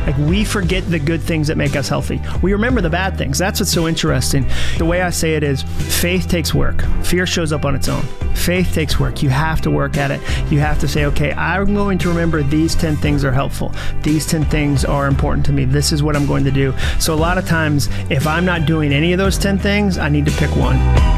Like, we forget the good things that make us healthy. We remember the bad things. That's what's so interesting. The way I say it is, faith takes work. Fear shows up on its own. Faith takes work. You have to work at it. You have to say, okay, I'm going to remember these 10 things are helpful. These 10 things are important to me. This is what I'm going to do. So a lot of times, if I'm not doing any of those 10 things, I need to pick one.